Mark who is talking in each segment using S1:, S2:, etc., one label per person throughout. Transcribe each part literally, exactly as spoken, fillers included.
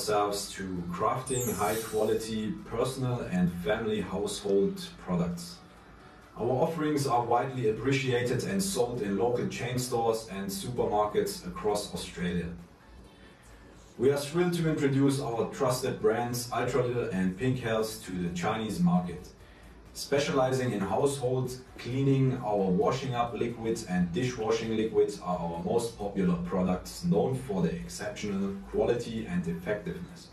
S1: ourselves to crafting high-quality personal and family household products. Our offerings are widely appreciated and sold in local chain stores and supermarkets across Australia. We are thrilled to introduce our trusted brands Ultralil and Pink Health to the Chinese market. Specializing in household cleaning, our washing up liquids and dishwashing liquids are our most popular products, known for their exceptional quality and effectiveness.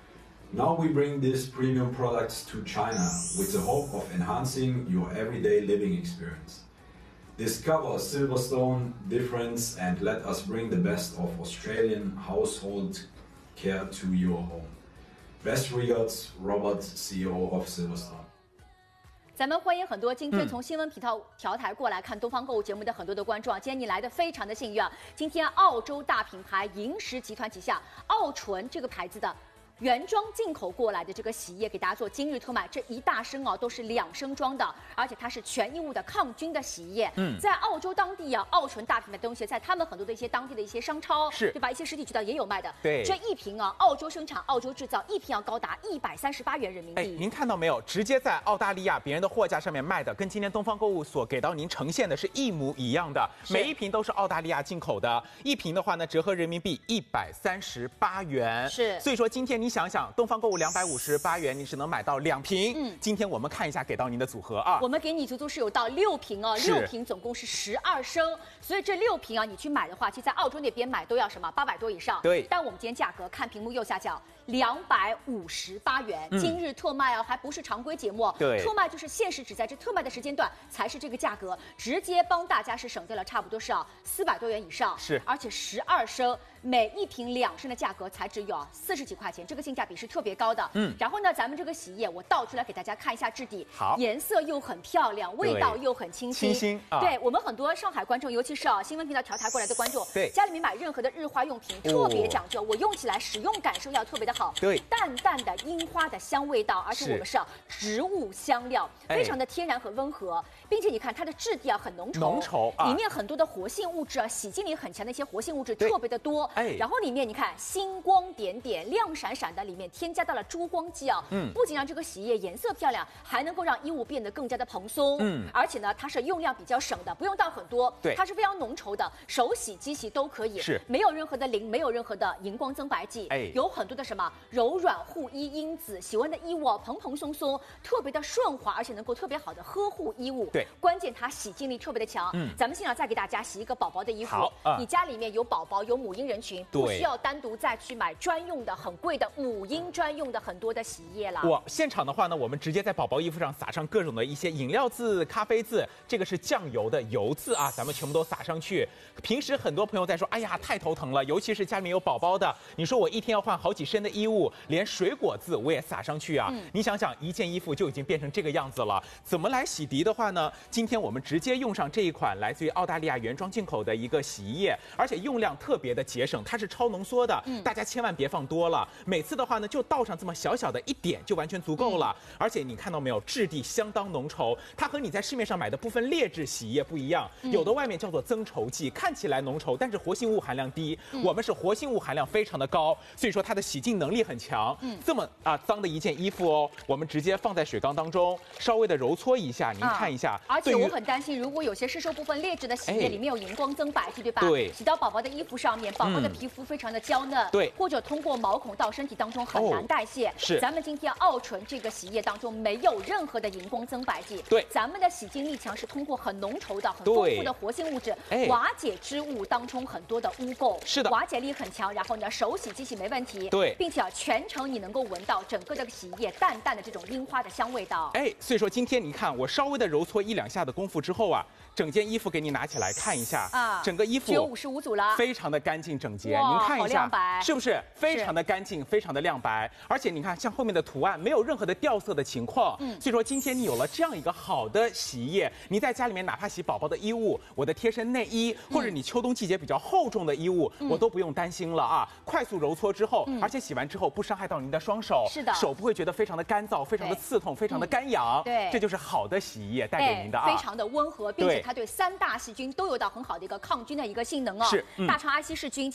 S1: Now we bring these premium products to China with the hope of enhancing your everyday living experience. Discover Silverstone difference and let us bring the best of Australian household care to your home. Best regards, Robert, C E O of Silverstone.
S2: 咱们欢迎很多今天从新闻频道调台过来看东方购物节目的很多的观众啊，今天你来的非常的幸运啊！今天澳洲大品牌银石集团旗下澳纯这个牌子的原装进口过来的这个洗衣液给大家做今日特卖，这一大升哦都是两升装的，而且它是全衣物的抗菌的洗衣液。嗯，在澳洲当地啊，澳纯大品牌的东西在他们很多的一些当地的一些商超是对吧？一些实体渠道也有卖的。对，这一瓶啊，澳洲生产、澳洲制造，一瓶要高达一百三十八元人民币。哎，
S3: 您看到没有？直接在澳大利亚别人的货架上面卖的，跟今天东方购物所给到您呈现的是一模一样的，每一瓶都是澳大利亚进口的，一瓶的话呢，折合人民币一百三十八元。是，所以说今天你想想，东方购物两百五十八元，你是能买到两瓶。嗯，今天我们看一下给到您的组合啊，
S2: 我们给你足足是有到六瓶哦，六瓶总共是十二升，所以这六瓶啊，你去买的话，其实在澳洲那边买都要什么八百多以上。对，但我们今天价格看屏幕右下角。两百五十八元，嗯、今日特卖啊，还不是常规节目。对，特卖就是限时只在这特卖的时间段才是这个价格，直接帮大家是省掉了差不多是啊四百多元以上。是，而且十二升每一瓶两升的价格才只有啊四十几块钱，这个性价比是特别高的。嗯，然后呢，咱们这个洗衣液我倒出来给大家看一下质地，好，颜色又很漂亮，味道又很清新。清新啊！对我们很多上海观众，尤其是啊新闻频道调台过来的观众，对家里面买任何的日化用品特别讲究，我用起来使用感受要特别的好。对，淡淡的樱花的香味道，而且我们是植物香料，非常的天然和温和，并且你看它的质地啊很浓稠，浓稠、啊，里面很多的活性物质啊，洗净力很强的一些活性物质特别的多。哎，然后里面你看星光点点、亮闪闪的，里面添加到了珠光肌啊，嗯，不仅让这个洗衣液颜色漂亮，还能够让衣物变得更加的蓬松。嗯，而且呢，它是用量比较省的，不用倒很多，对，它是非常浓稠的，手洗、机洗都可以，是没有任何的磷，没有任何的荧光增白剂，哎，有很多的什么柔。柔软护衣因子，洗完的衣物啊蓬蓬松松，特别的顺滑，而且能够特别好的呵护衣物。对，关键它洗净力特别的强。嗯，咱们现在再给大家洗一个宝宝的衣服。好，啊、你家里面有宝宝有母婴人群，不需要单独再去买专用的很贵的母婴专用的很多的洗衣液了。
S3: 哇，现场的话呢，我们直接在宝宝衣服上撒上各种的一些饮料渍、咖啡渍，这个是酱油的油渍啊，咱们全部都撒上去。平时很多朋友在说，哎呀，太头疼了，尤其是家里面有宝宝的，你说我一天要换好几身的衣物。连水果渍我也撒上去啊！嗯、你想想，一件衣服就已经变成这个样子了，怎么来洗涤的话呢？今天我们直接用上这一款来自于澳大利亚原装进口的一个洗衣液，而且用量特别的节省，它是超浓缩的，嗯、大家千万别放多了。每次的话呢，就倒上这么小小的一点就完全足够了。嗯、而且你看到没有，质地相当浓稠，它和你在市面上买的部分劣质洗衣液不一样，嗯、有的外面叫做增稠剂，看起来浓稠，但是活性物含量低，嗯、我们是活性物含量非常的高，所以说它的洗净能力很强。嗯，这么啊脏的一件衣服哦，我们直接放在水缸当中，稍微的揉搓一下，您看一下。
S2: 而且我很担心，如果有些是受部分劣质的洗衣液里面有荧光增白剂，对吧？对。洗到宝宝的衣服上面，宝宝的皮肤非常的娇嫩，对，或者通过毛孔到身体当中很难代谢。是。咱们今天澳纯这个洗衣液当中没有任何的荧光增白剂，对，咱们的洗净力强是通过很浓稠的、很丰富的活性物质瓦解织物当中很多的污垢，是的，瓦解力很强。然后呢，手洗、机洗没问题，对，并且啊全。全程你能够闻到整个的洗衣液淡淡的这种樱花的香味道。
S3: 哎，所以说今天你看我稍微的揉搓一两下的功夫之后啊，整件衣服给你拿起来看一下啊，整个衣服
S2: 只有五十五组了，
S3: 非常的干净整洁。您看一下，是不是非常的干净，非常的亮白？而且你看像后面的图案没有任何的掉色的情况。嗯，所以说今天你有了这样一个好的洗衣液，你在家里面哪怕洗宝宝的衣物，我的贴身内衣，或者你秋冬季节比较厚重的衣物，嗯、我都不用担心了啊！快速揉搓之后，嗯、而且洗完之后不伤害到您的双手，是的，手不会觉得非常的干燥、非常的刺痛、非常的干痒。对，这就是好的洗衣液带给您的啊，
S2: 非常的温和，并且它对三大细菌都有到很好的一个抗菌的一个性能哦。是，嗯、大肠埃希氏菌。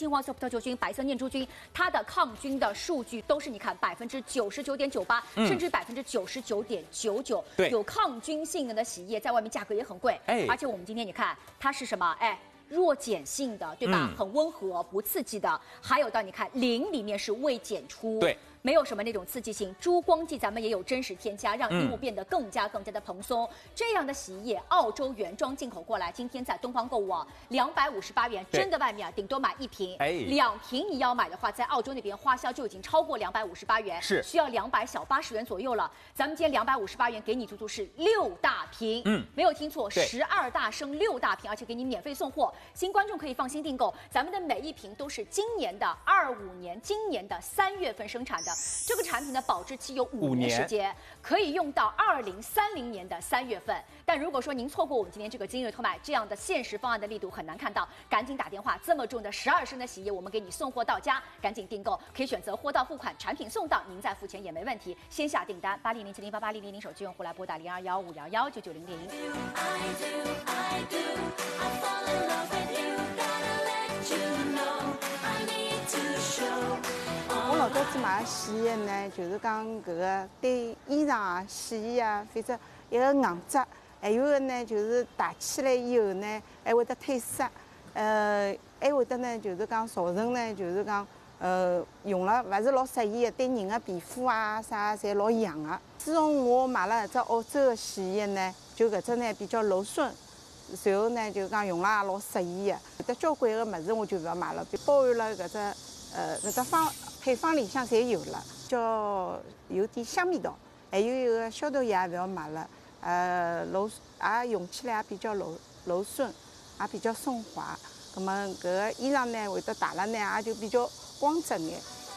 S2: 金黄色葡萄球菌、白色念珠菌，它的抗菌的数据都是你看百分之九十九点九八，甚至百分之九十九点九九，有抗菌性能的洗衣液，在外面价格也很贵。哎，而且我们今天你看它是什么？哎。 弱碱性的，对吧？嗯、很温和，不刺激的。还有到你看零里面是未检出，对，没有什么那种刺激性。珠光剂咱们也有真实添加，让衣物变得更加更加的蓬松。嗯、这样的洗衣液，澳洲原装进口过来，今天在东方购物啊，两百五十八元，真的外面啊顶多买一瓶，哎，两瓶你要买的话，在澳洲那边花销就已经超过两百五十八元，是需要两百小八十元左右了。咱们今天两百五十八元给你足足是六大瓶，嗯，没有听错，十二大升六大瓶，而且给你免费送货。 新观众可以放心订购，咱们的每一瓶都是今年的二五年，今年的三月份生产的。这个产品的保质期有五年时间，可以用到二零三零年的三月份。但如果说您错过我们今天这个今日特卖这样的限时方案的力度很难看到，赶紧打电话，这么重的十二升的洗衣液，我们给你送货到家，赶紧订购，可以选择货到付款，产品送到，您再付钱也没问题。先下订单，八零零七零八八零零零手机用户来拨打零二幺五幺幺九九零零。
S4: 我老早子买洗衣液呢，就是讲搿个对衣裳啊、洗衣啊，反正一个硬质，还有个呢就是汏起来以后呢，还会得褪色，呃，还会得呢就是讲造成呢就是讲呃用了勿是老适宜的，对人的皮肤啊啥侪老痒的。自从我买了搿只澳洲的洗衣液呢，就搿只呢比较柔顺。 随后呢，就讲用了也老适宜的，有得交关个物事我就勿要买了，包含了搿只呃搿只方配方里向侪有了，叫有点香味道，还有一个消毒液也勿要买了，呃柔也用起来也比较柔柔顺，也比较顺滑。那么搿个衣裳呢会得汏了呢，也就比较光泽眼。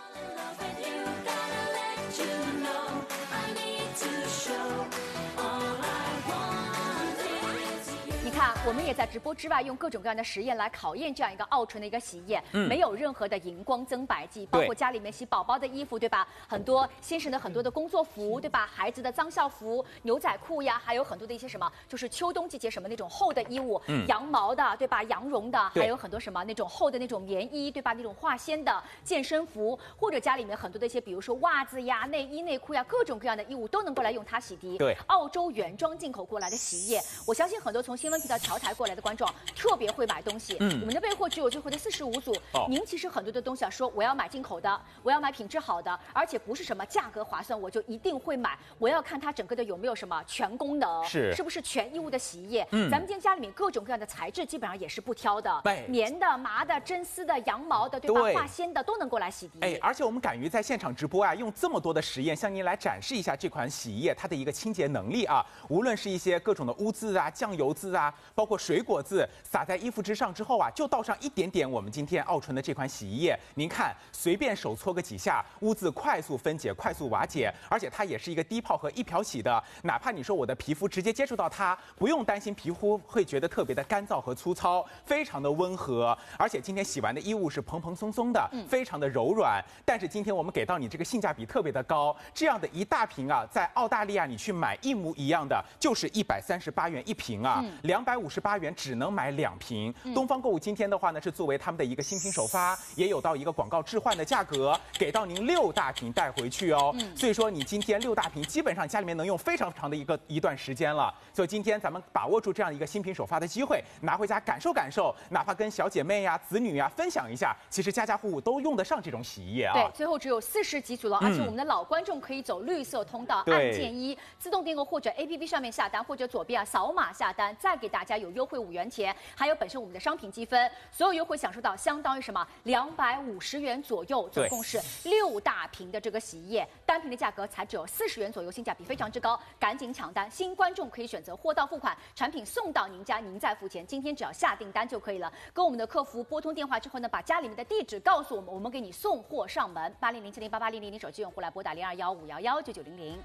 S2: 看，我们也在直播之外用各种各样的实验来考验这样一个澳纯的一个洗衣液，嗯、没有任何的荧光增白剂，包括家里面洗宝宝的衣服，对吧？很多先生的很多的工作服，对吧？孩子的脏校服、牛仔裤呀，还有很多的一些什么，就是秋冬季节什么那种厚的衣物，嗯、羊毛的，对吧？羊绒的，还有很多什么那种厚的那种棉衣，对吧？那种化纤的健身服，或者家里面很多的一些，比如说袜子呀、内衣内裤呀，各种各样的衣物都能够来用它洗涤。对，澳洲原装进口过来的洗衣液，我相信很多从新闻。 到调台过来的观众特别会买东西，嗯，我们的备货只有最后的四十五组。哦，您其实很多的东西啊，说我要买进口的，我要买品质好的，而且不是什么价格划算我就一定会买，我要看它整个的有没有什么全功能，是是不是全衣物的洗衣液。嗯，咱们今天家里面各种各样的材质基本上也是不挑的，棉的、麻的、真丝的、羊毛的，对吧？对化纤的都能够来洗涤。
S3: 哎，而且我们敢于在现场直播啊，用这么多的实验向您来展示一下这款洗衣液它的一个清洁能力啊，无论是一些各种的污渍啊、酱油渍啊。 包括水果渍撒在衣服之上之后啊，就倒上一点点我们今天澳纯的这款洗衣液。您看，随便手搓个几下，污渍快速分解、快速瓦解，而且它也是一个低泡和一瓢洗的。哪怕你说我的皮肤直接接触到它，不用担心皮肤会觉得特别的干燥和粗糙，非常的温和。而且今天洗完的衣物是蓬蓬松松的，非常的柔软。但是今天我们给到你这个性价比特别的高，这样的一大瓶啊，在澳大利亚你去买一模一样的，就是一百三十八元一瓶啊，两百五十。 八元只能买两瓶。嗯、东方购物今天的话呢，是作为他们的一个新品首发，也有到一个广告置换的价格，给到您六大瓶带回去哦。嗯、所以说你今天六大瓶，基本上家里面能用非常长的一个一段时间了。所以今天咱们把握住这样一个新品首发的机会，拿回家感受感受，哪怕跟小姐妹呀、子女呀分享一下，其实家家户户都用得上这种洗衣液啊。
S2: 对，最后只有四十几组了，而且我们的老观众可以走绿色通道，按键一自动订购或者 A P P 上面下单，或者左边啊扫码下单，再给大家有优惠五元钱，还有本身我们的商品积分，所有优惠享受到相当于什么两百五十元左右，总共是六大瓶的这个洗衣液，单瓶的价格才只有四十元左右，性价比非常之高，赶紧抢单！新观众可以选择货到付款，产品送到您家，您再付钱。今天只要下订单就可以了，跟我们的客服拨通电话之后呢，把家里面的地址告诉我们，我们给你送货上门。八零零七零八八零零零手机用户来拨打零二幺五幺幺九九零零。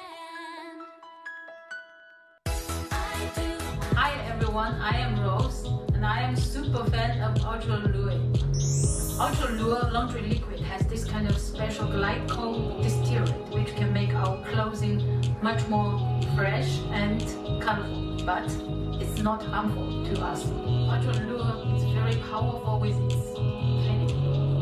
S5: Hi everyone, I am Rose, and I am super fan of Ultra Lure. Ultra Lure laundry liquid has this kind of special glycol distillate, which can make our clothing much more fresh and colorful, but it's not harmful to us. Ultra Lure is very powerful with its clinic.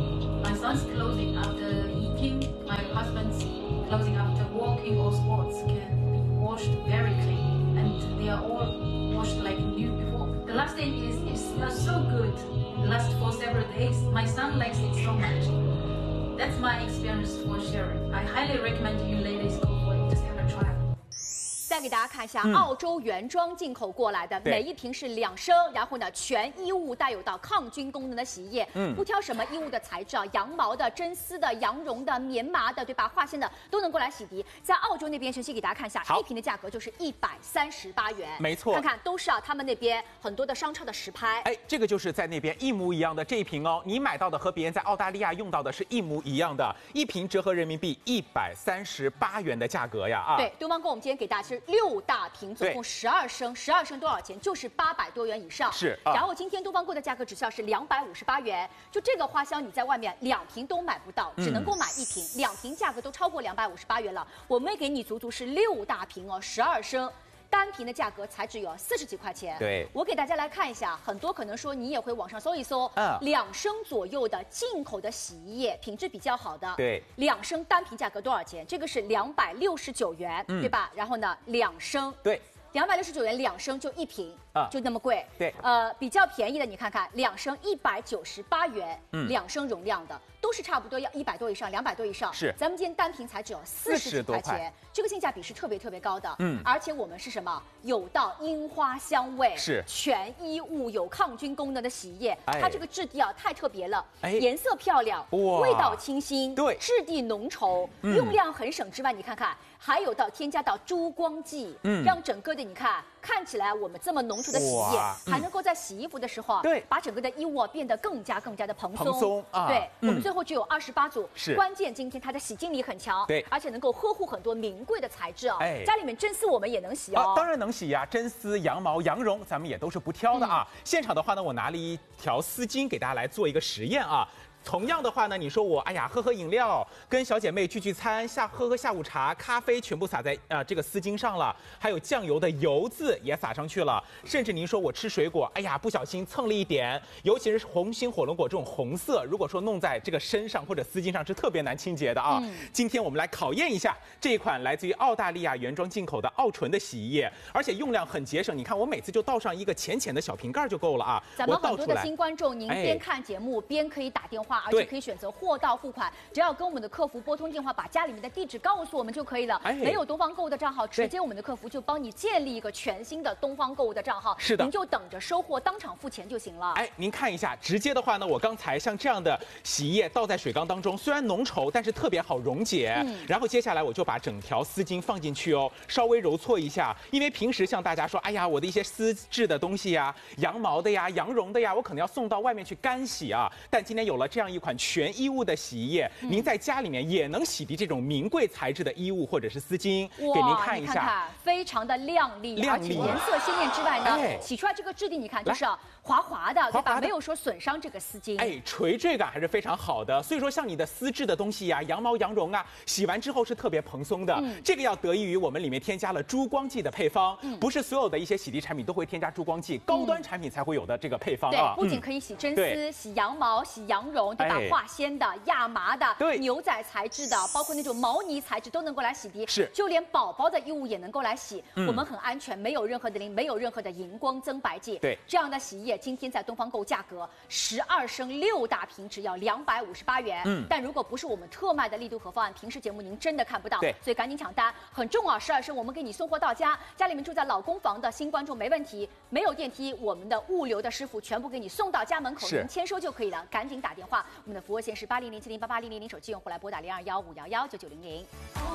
S5: My son's clothing after eating, my husband's clothing after walking or sports can be washed very clean, and they are all washed like new before. The last thing is it smells so good. It lasts for several days. My son likes it so much. That's my experience for sharing. I highly recommend you ladies go for it. Just have a try.
S2: 再给大家看一下，嗯、澳洲原装进口过来的，每一瓶是两升，然后呢，全衣物带有到抗菌功能的洗衣液，嗯，不挑什么衣物的材质啊，羊毛的、真丝的、羊绒的、棉麻的，对吧？化纤的都能够来洗涤。在澳洲那边，晨曦给大家看一下，一瓶的价格就是一百三十八元，
S3: 没错，
S2: 看看都是啊，他们那边很多的商超的实拍。
S3: 哎，这个就是在那边一模一样的这一瓶哦，你买到的和别人在澳大利亚用到的是一模一样的，一瓶折合人民币一百三十八元的价格呀啊！
S2: 对，东方购我们今天给大家是六大瓶。总共十二升，十二升多少钱？就是八百多元以上。
S3: 是、啊。
S2: 然后今天东方购的价格指销是两百五十八元，就这个花香你在外面两瓶都买不到，只能够买一瓶，嗯、两瓶价格都超过两百五十八元了。我们给你足足是六大瓶哦，十二升。单瓶的价格才只有四十几块钱。
S3: 对，
S2: 我给大家来看一下，很多可能说你也会网上搜一搜，嗯，两升左右的进口的洗衣液，品质比较好的，
S3: 对，
S2: 两升单瓶价格多少钱？这个是两百六十九元，嗯、对吧？然后呢，两升，
S3: 对。
S2: 两百六十九元两升就一瓶啊，就那么贵。
S3: 对，
S2: 呃，比较便宜的，你看看，两升一百九十八元，嗯，两升容量的都是差不多要一百多以上，两百多以上。
S3: 是，
S2: 咱们今天单瓶才只有四十几块钱，这个性价比是特别特别高的。嗯，而且我们是什么？有到樱花香味，
S3: 是
S2: 全衣物有抗菌功能的洗衣液，
S3: 哎、
S2: 它这个质地啊太特别了，哎，颜色漂亮，
S3: 哇，
S2: 味道清新，
S3: 对，
S2: 质地浓稠，嗯、用量很省之外，你看看。还有到添加到珠光剂，嗯，让整个的你看看起来我们这么浓稠的洗衣液，嗯、还能够在洗衣服的时候啊，
S3: 对，
S2: 把整个的衣物啊变得更加更加的蓬松。
S3: 蓬松啊，
S2: 对，
S3: 嗯、
S2: 我们最后只有二十八组，
S3: 是
S2: 关键今天它的洗净力很强，
S3: 对，
S2: 而且能够呵护很多名贵的材质啊。
S3: 哎，
S2: 家里面真丝我们也能洗哦，
S3: 啊、当然能洗呀、啊，真丝、羊毛、羊绒咱们也都是不挑的啊。嗯、现场的话呢，我拿了一条丝巾给大家来做一个实验啊。同样的话呢，你说我哎呀喝喝饮料，跟小姐妹聚聚餐，下喝喝下午茶，咖啡全部撒在呃这个丝巾上了，还有酱油的油渍也撒上去了，甚至您说我吃水果，哎呀不小心蹭了一点，尤其是红心火龙果这种红色，如果说弄在这个身上或者丝巾上是特别难清洁的啊。嗯、今天我们来考验一下这一款来自于澳大利亚原装进口的澳纯的洗衣液，而且用量很节省，你看我每次就倒上一个浅浅的小瓶盖就够了啊。
S2: 咱们很多的新观众，您边看节目、哎、边可以打电话。而且可以选择货到付款，只要跟我们的客服拨通电话，把家里面的地址告诉我们就可以了。哎、没有东方购物的账号，直接我们的客服就帮你建立一个全新的东方购物的账号。
S3: 是的，
S2: 您就等着收货，当场付钱就行了。
S3: 哎，您看一下，直接的话呢，我刚才像这样的洗衣液倒在水缸当中，虽然浓稠，但是特别好溶解。嗯、然后接下来我就把整条丝巾放进去哦，稍微揉搓一下，因为平时像大家说，哎呀，我的一些丝质的东西呀、羊毛的呀、羊绒的呀，我可能要送到外面去干洗啊。但今天有了这样一款全衣物的洗衣液，嗯、您在家里面也能洗涤这种名贵材质的衣物或者是丝巾，给您看一下，
S2: 你看看非常的亮丽，
S3: 亮丽，
S2: 而且颜色鲜艳之外呢，哎、洗出来这个质地你看就是滑滑的，对吧？没有说损伤这个丝巾，
S3: 哎，垂坠感还是非常好的。所以说，像你的丝质的东西呀、啊，羊毛、羊绒啊，洗完之后是特别蓬松的。嗯、这个要得益于我们里面添加了珠光剂的配方，嗯、不是所有的一些洗涤产品都会添加珠光剂，高端产品才会有的这个配方啊。
S2: 对，不仅可以洗真丝、嗯、洗羊毛、洗羊绒，对吧？哎、化纤的、亚麻的、
S3: 对
S2: 牛仔材质的，包括那种毛呢材质都能够来洗涤。
S3: 是，
S2: 就连宝宝的衣物也能够来洗。嗯、我们很安全，没有任何的磷，没有任何的荧光增白剂。
S3: 对，
S2: 这样的洗衣液今天在东方购价格十二升六大瓶只要两百五十八元。嗯，但如果不是我们特卖的力度和方案，平时节目您真的看不到。
S3: 对，
S2: 所以赶紧抢单，很重啊！十二升我们给你送货到家，家里面住在老公房的新观众没问题，没有电梯，我们的物流的师傅全部给你送到家门口，您签收就可以了。赶紧打电话，我们的服务线是八零零七零八八零零零，手机用户来拨打零二幺五幺幺九九零零。